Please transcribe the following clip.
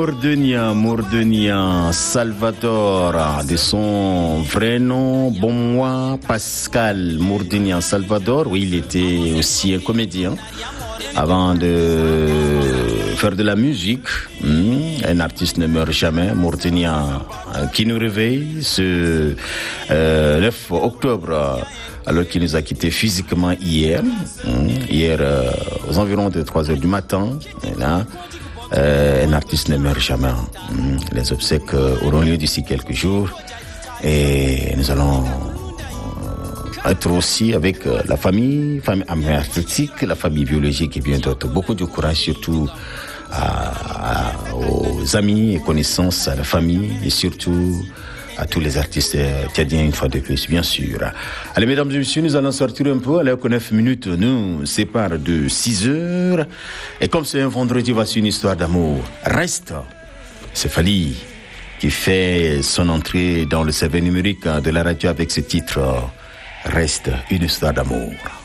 Mourdenia Salvador, de son vrai nom, Bonmois Pascal Mourdenia Salvador. Oui, il était aussi un comédien avant de faire de la musique. Un artiste ne meurt jamais. Mourdenia qui nous réveille ce 9 octobre. Alors qu'il nous a quittés physiquement hier, aux environs de 3h du matin. Et là, un artiste ne meurt jamais. Les obsèques auront lieu d'ici quelques jours. Et nous allons être aussi avec la famille artistique, la famille biologique et bien d'autres. Beaucoup de courage, surtout aux amis et connaissances, à la famille et surtout à tous les artistes tchadiens une fois de plus, bien sûr. Allez, mesdames et messieurs, nous allons sortir un peu, alors que 9 minutes nous séparent de 6 heures. Et comme c'est un vendredi, voici une histoire d'amour. Reste, c'est Fali qui fait son entrée dans le CV numérique de la radio avec ce titre. Reste, une histoire d'amour.